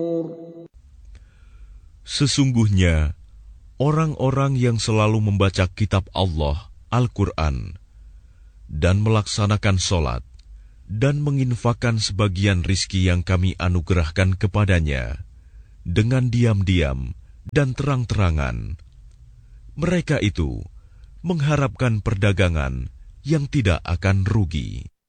Sesungguhnya, orang-orang yang selalu membaca kitab Allah, Al-Quran, dan melaksanakan sholat, dan menginfakkan sebagian rizki yang kami anugerahkan kepadanya, dengan diam-diam dan terang-terangan, mereka itu mengharapkan perdagangan yang tidak akan rugi.